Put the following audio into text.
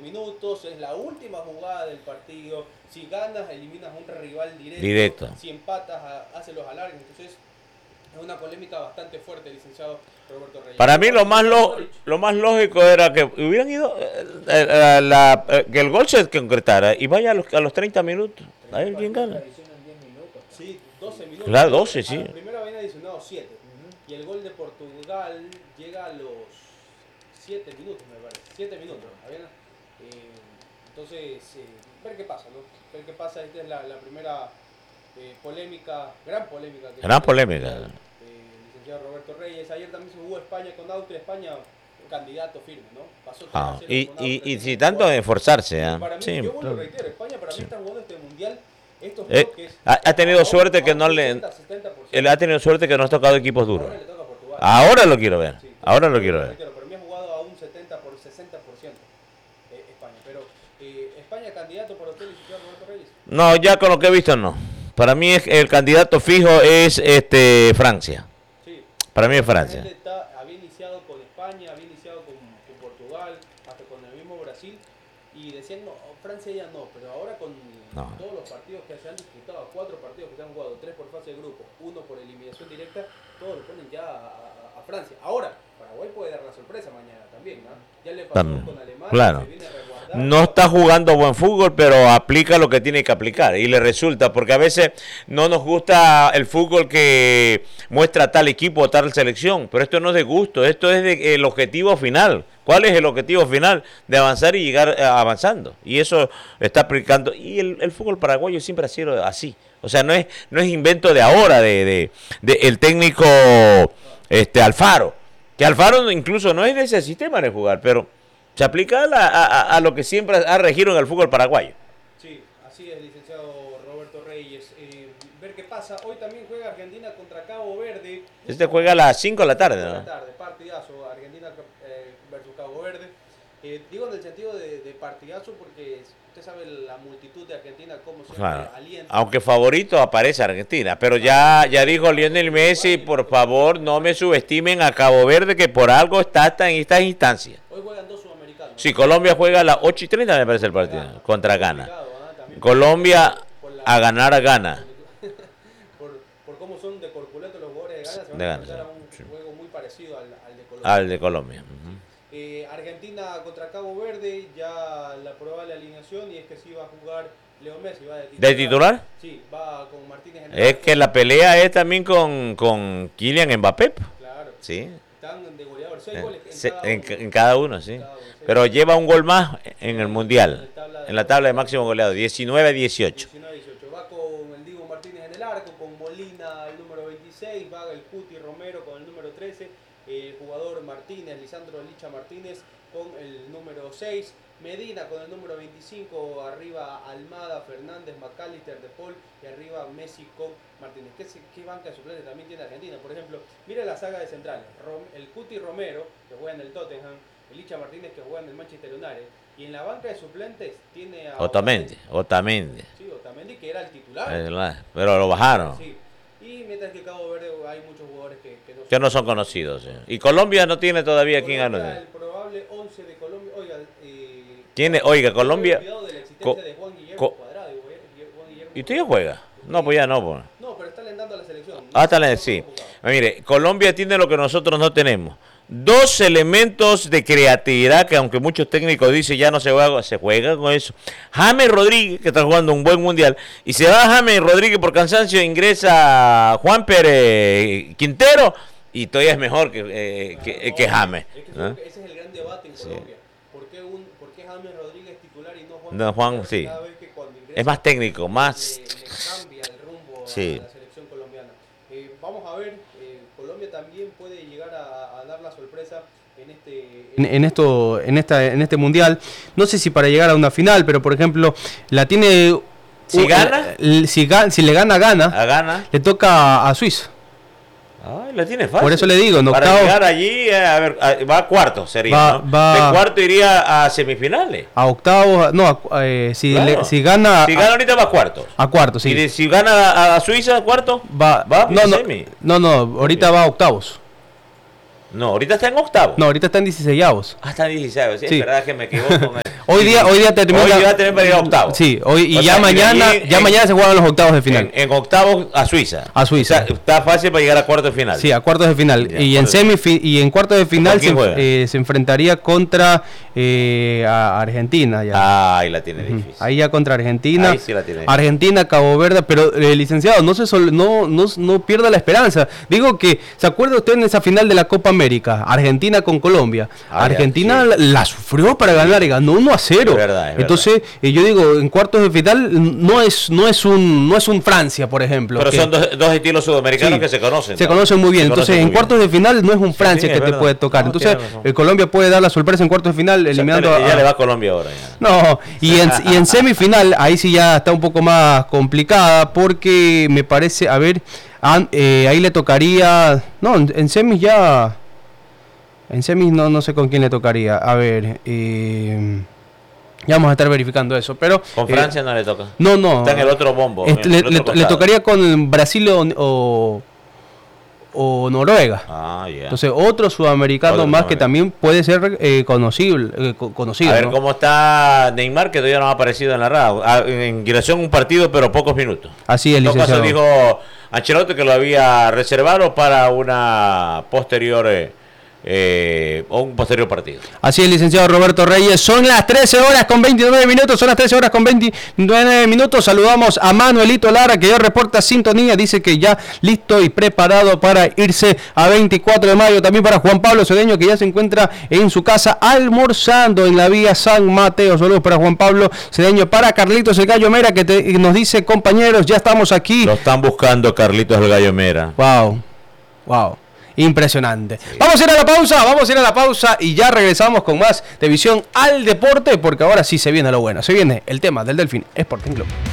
minutos, es la última jugada del partido. Si ganas, eliminas a un rival Directo. Si empatas, haces los alargues. Entonces, es una polémica bastante fuerte, licenciado Roberto Reyes. Para mí lo más lógico era que hubieran ido que el gol se concretara y vaya a los 30 minutos. A ver quién gana. Sí, 12 minutos. Claro, 12, sí. A la primera habían adicionado 7. Y el gol de Portugal llega a los 7 minutos, me parece. 7 minutos. Entonces, ver qué pasa, ¿no? Ver qué pasa. Esta es la primera polémica, gran polémica. Gran polémica. Licenciado Roberto Reyes. Ayer también se jugó España con Austria. España, candidato firme, ¿no? Pasó y sin tanto esforzarse. Para mí, sí, yo claro. Reitero, España para mí está jugando este mundial. Estos bloques, ha tenido suerte que no le... Él ha tenido suerte que no ha tocado equipos duros. Ahora le toca a Portugal. Ahora lo quiero ver. Sí, Ahora lo quiero ver. Reitero, para mí ha jugado a un 70 por 60% España. Pero España candidato para usted, licenciado Roberto Reyes. No, ya con lo que he visto no. Para mí el candidato fijo es Francia. Sí. Para mí es Francia. Había iniciado con España, había iniciado con Portugal, hasta con el mismo Brasil, y decían, no, Francia ya no, pero ahora con todos los partidos que se han disputado, 4 partidos que se han jugado, 3 por fase de grupo, 1 por eliminación directa, todos le ponen ya a Francia. Ahora, Paraguay puede dar la sorpresa mañana también, ¿no? Ya le pasó con Alemania, claro. se viene a resguardar. No está jugando buen fútbol, pero aplica lo que tiene que aplicar y le resulta, porque a veces no nos gusta el fútbol que muestra tal equipo o tal selección, pero esto no es de gusto, esto es el objetivo final. ¿Cuál es el objetivo final? De avanzar y llegar avanzando, y eso está aplicando, y el fútbol paraguayo siempre ha sido así, o sea, no es invento de ahora, de el técnico Alfaro, que Alfaro incluso no es de ese sistema de jugar, pero se aplica a lo que siempre ha regido en el fútbol paraguayo. Sí, así es, licenciado Roberto Reyes. Ver qué pasa. Hoy también juega Argentina contra Cabo Verde. Juega a las 5 de la tarde, ¿no? Partidazo. Argentina versus Cabo Verde. Digo en el sentido de partidazo porque usted sabe la multitud de Argentina cómo siempre alienta. Aunque favorito aparece Argentina, pero ya dijo Lionel Messi, por favor no me subestimen a Cabo Verde, que por algo está hasta en estas instancias. Hoy juegan 2 sudamericanos. Sí, Colombia juega a las 8:30 me parece el partido, contra Ghana. Colombia a ganar a Ghana. Por cómo son de corpulentos los jugadores de Ghana, se van a enfrentar a un juego muy parecido al de Colombia. Al de Colombia. Argentina contra Cabo Verde, ya la probable alineación, y es que sí va a jugar Leo Messi. Va ¿De titular? Sí, va con Martínez. Es que la pelea es también con Kylian Mbappé. Claro. Sí. Están de goleador, 6 goles en cada uno, sí. Pero lleva un gol más en el Mundial, en la tabla de máximo goleador, 19-18. Va con el Diego Martínez en el arco, con Molina el número 26, va el Cuti Romero con el número 13, el jugador Martínez, Lisandro Licha Martínez con el número 6, Medina con el número 25, arriba Almada, Fernández, McAllister, De Paul, y arriba Messi con Martínez. ¿Qué banca de suplentes también tiene Argentina? Por ejemplo, mire la saga de centrales, el Cuti Romero, que juega en el Tottenham, el Licha Martínez, que juega en el Manchester United, y en la banca de suplentes tiene a Otamendi. Sí, Otamendi, que era el titular. Pero lo bajaron. Sí. Y mientras que Cabo Verde hay muchos jugadores que no son conocidos. Sí. Y Colombia no tiene todavía quien gane. El probable 11 de Colombia. Colombia. De la existencia de Juan Guillermo Cuadrado. ¿Y usted ya juega? No, pues ya no. Pues. No, pero está alentando a la selección. Sí. Mire, Colombia tiene lo que nosotros no tenemos. 2 elementos de creatividad que aunque muchos técnicos dicen ya no se juega con eso. James Rodríguez, que está jugando un buen mundial, y se va James Rodríguez por cansancio, ingresa Juan Pérez Quintero, y todavía es mejor que James. Ese es el gran debate en Colombia. ¿Por qué James Rodríguez titular y no Juan? No, Juan, sí. Es más técnico, más... cambia el rumbo a la selección colombiana. Vamos a ver, Colombia también puede llegar a dar la sorpresa en este mundial. No sé si para llegar a una final, pero por ejemplo, la tiene... Si gana, si le gana a Ghana, le toca a Suiza. Ay, la tiene fácil. Por eso le digo, para llegar allí, va a cuartos, sería, ¿no? De cuarto iría a semifinales. A octavos, no, si gana... Si gana ahorita va a cuartos. A cuartos, sí. Y si gana a Suiza, cuarto, va a semi. No, ahorita va a octavos. No, ahorita está en octavos. No, ahorita está en 16avos. Está en 16avos, sí. Es verdad que me equivoco. Hoy día termina. Hoy va a tener para ir a octavos. Sí, hoy y ya mañana se juegan los octavos de final. En octavos a Suiza. A Suiza. O sea, está fácil para llegar a cuartos de final. Sí, a cuartos de final. Ya, y en cuartos de final se enfrentaría contra a Argentina. Ya. Ahí la tiene difícil. Ahí ya contra Argentina. Ahí sí la tiene. Argentina, Cabo Verde, pero licenciado, no pierda la esperanza. Digo que, ¿se acuerda usted en esa final de la Copa América? Argentina con Colombia. Argentina la sufrió para ganar y ganó 1-0. Es verdad. Entonces, yo digo, en cuartos de final no es un Francia, por ejemplo. Pero son dos estilos sudamericanos que se conocen. Se conocen muy bien. Entonces, en cuartos de final no es un Francia que te puede tocar. Entonces, Colombia puede dar la sorpresa en cuartos de final eliminando ya le va a Colombia ahora. Ya. No, y en semifinal, ahí sí ya está un poco más complicada porque me parece, a ver, ahí le tocaría, no, en semis ya, en semis no sé con quién le tocaría, a ver, ya vamos a estar verificando eso, pero... Con Francia no le toca. No. Está en el otro bombo. Le tocaría con Brasil o Noruega. Entonces otro sudamericano más que también puede ser conocido. A ver, ¿cómo está Neymar, que todavía no ha aparecido en la radio? En dirección un partido, pero pocos minutos. Así es, licenciado. En todo caso dijo Ancelotti que lo había reservado para una posterior o un posterior partido. Así es, licenciado Roberto Reyes. Son las 13 horas con 29 minutos. Son las 13 horas con 29 minutos. Saludamos a Manuelito Lara, que ya reporta sintonía. Dice que ya listo y preparado para irse a 24 de mayo. También para Juan Pablo Cedeño, que ya se encuentra en su casa almorzando en la vía San Mateo. Saludos para Juan Pablo Cedeño. Para Carlitos el Gallo Mera, que nos dice, compañeros, ya estamos aquí. Lo están buscando, Carlitos el Gallo Mera. Wow. Impresionante. Sí. Vamos a ir a la pausa y ya regresamos con más de Visión al Deporte, porque ahora sí se viene lo bueno. Se viene el tema del Delfín Sporting Club.